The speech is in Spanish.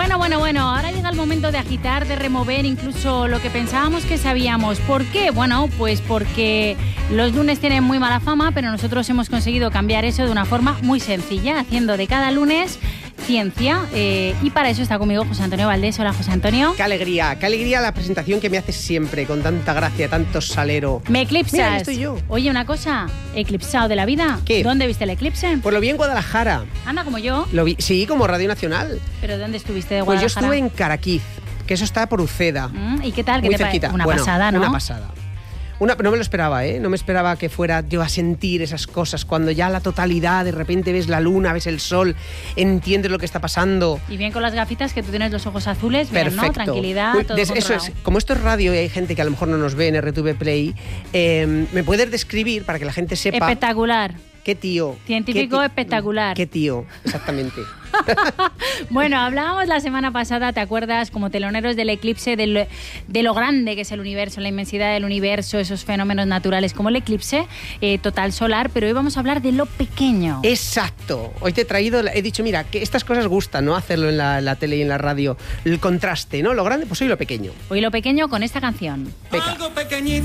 Bueno, ahora llega el momento de agitar, de remover incluso lo que pensábamos que sabíamos. ¿Por qué? Bueno, pues porque los lunes tienen muy mala fama, pero nosotros hemos conseguido cambiar eso de una forma muy sencilla, haciendo de cada lunes ciencia, y para eso está conmigo José Antonio Valdés. Hola, José Antonio. Qué alegría la presentación que me haces siempre, con tanta gracia, tanto salero. Me eclipsas. Mira, ahí estoy yo. Oye, una cosa, eclipsado de la vida. ¿Qué? ¿Dónde viste el eclipse? Pues lo vi en Guadalajara. Anda, como yo. Lo vi, sí, como Radio Nacional. ¿Pero dónde estuviste de Pues yo Guadalajara? estuve en Caraquiz, que eso está por Uceda. ¿Y qué tal? ¿Qué Muy te cerquita. Una Bueno, pasada, ¿no? Una pasada. No me lo esperaba, ¿eh? No me esperaba que fuera yo a sentir esas cosas. Cuando ya la totalidad, de repente ves la luna, ves el sol, entiendes lo que está pasando. Y bien con las gafitas, que tú tienes los ojos azules, bien, Perfecto. ¿no? Tranquilidad, todo Eso controlado. es, como esto es radio y hay gente que a lo mejor no nos ve en RTV Play, ¿me puedes describir para que la gente sepa? Espectacular. ¿Qué tío? Científico espectacular. ¿Qué tío? Exactamente. Bueno, hablábamos la semana pasada, ¿te acuerdas? Como teloneros del eclipse, de lo grande que es el universo, la inmensidad del universo, esos fenómenos naturales como el eclipse total solar, pero hoy vamos a hablar de lo pequeño. Exacto. Hoy te he dicho, mira, que estas cosas gustan, ¿no? Hacerlo en la tele y en la radio. El contraste, ¿no? Lo grande, pues hoy lo pequeño. Hoy lo pequeño con esta canción. Venga. Algo pequeñito.